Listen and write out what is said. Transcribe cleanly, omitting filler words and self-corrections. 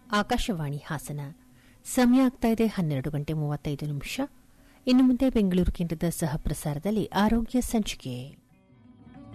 ಆಕಾಶವಾಣಿ ಹಾಸನ. ಸಮಯ ಆಗ್ತಾ ಇದೆ 12:35. ಇನ್ನು ಮುಂದೆ ಬೆಂಗಳೂರು ಕೇಂದ್ರದ ಸಹ ಪ್ರಸಾರದಲ್ಲಿ ಆರೋಗ್ಯ ಸಂಚಿಕೆ.